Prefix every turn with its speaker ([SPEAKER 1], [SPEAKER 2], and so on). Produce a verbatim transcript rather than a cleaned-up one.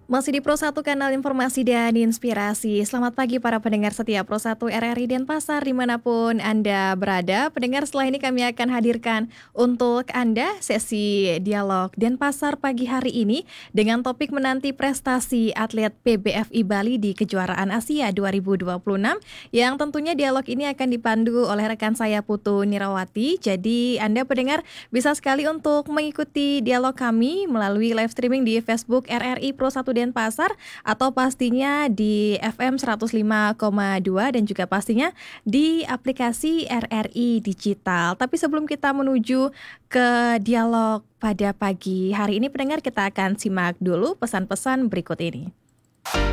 [SPEAKER 1] Masih di Pro satu Kanal Informasi dan Inspirasi. Selamat pagi para pendengar setia Pro satu R R I Denpasar dimanapun Anda berada. Pendengar, setelah ini kami akan hadirkan untuk Anda sesi dialog Denpasar pagi hari ini dengan topik menanti prestasi atlet P B F I Bali di Kejuaraan Asia dua ribu dua puluh enam, yang tentunya dialog ini akan dipandu oleh rekan saya Putu Nirawati. Jadi Anda pendengar bisa sekali untuk mengikuti dialog kami melalui live streaming di Facebook R R I Pro satu Denpasar, atau pastinya di F M seratus lima koma dua dan juga pastinya di aplikasi R R I Digital. Tapi sebelum kita menuju ke dialog pada pagi hari ini, pendengar, kita akan simak dulu pesan-pesan berikut ini.